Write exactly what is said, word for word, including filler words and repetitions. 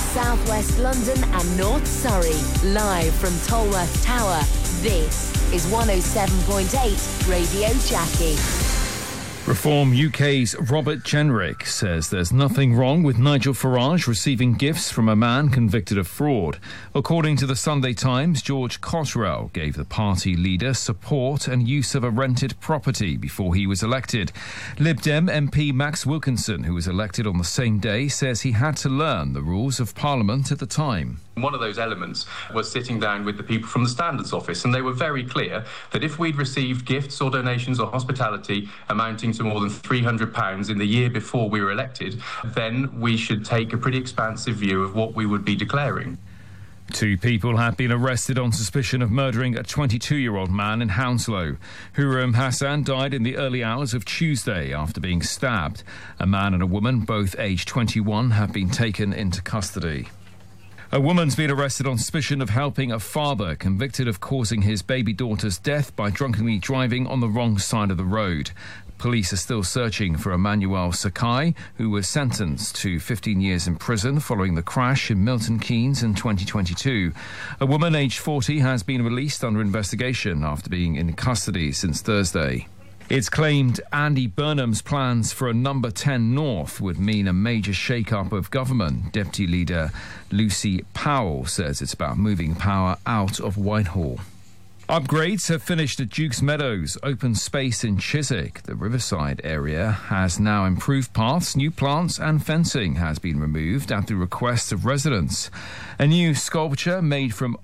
Southwest London and North Surrey. Live from Tolworth Tower, this is one oh seven point eight Radio Jackie. Reform U K's Robert Jenrick says there's nothing wrong with Nigel Farage receiving gifts from a man convicted of fraud. According to the Sunday Times, George Cotterell gave the party leader support and use of a rented property before he was elected. Lib Dem M P Max Wilkinson, who was elected on the same day, says he had to learn the rules of Parliament at the time. One of those elements was sitting down with the people from the Standards Office, and they were very clear that if we'd received gifts or donations or hospitality amounting to more than three hundred pounds in the year before we were elected, then we should take a pretty expansive view of what we would be declaring. Two people have been arrested on suspicion of murdering a twenty-two-year-old man in Hounslow. Hurrem Hassan died in the early hours of Tuesday after being stabbed. A man and a woman, both aged twenty-one, have been taken into custody. A woman's been arrested on suspicion of helping a father convicted of causing his baby daughter's death by drunkenly driving on the wrong side of the road. Police are still searching for Emmanuel Sakai, who was sentenced to fifteen years in prison following the crash in Milton Keynes in twenty twenty-two. A woman aged forty has been released under investigation after being in custody since Thursday. It's claimed Andy Burnham's plans for a number ten North would mean a major shake-up of government. Deputy Leader Lucy Powell says it's about moving power out of Whitehall. Upgrades have finished at Duke's Meadows open space in Chiswick. The Riverside area has now improved paths, new plants and fencing has been removed at the request of residents. A new sculpture made from